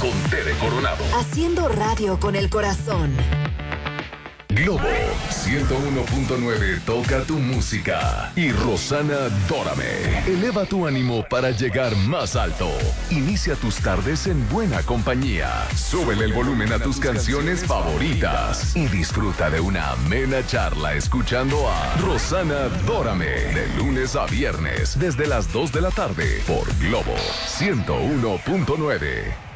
con Tere Coronado. Haciendo radio con el corazón. Globo 101.9 toca tu música. Y Rosana Dórame eleva tu ánimo para llegar más alto. Inicia tus tardes en buena compañía. Súbele el volumen a tus canciones favoritas y disfruta de una amena charla escuchando a Rosana Dórame de lunes a viernes desde las 2 de la tarde por Globo 101.9.